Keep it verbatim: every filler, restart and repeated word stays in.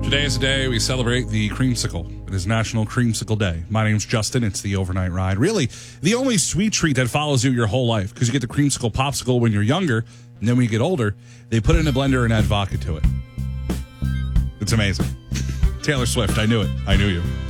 Today is the day we celebrate the creamsicle. It is National Creamsicle Day. My name's Justin. It's the overnight ride. Really, the only sweet treat that follows you your whole life, because you get the creamsicle popsicle when you're younger, and then when you get older, they put it in a blender and add vodka to it. It's amazing. Taylor Swift, I knew it. I knew you.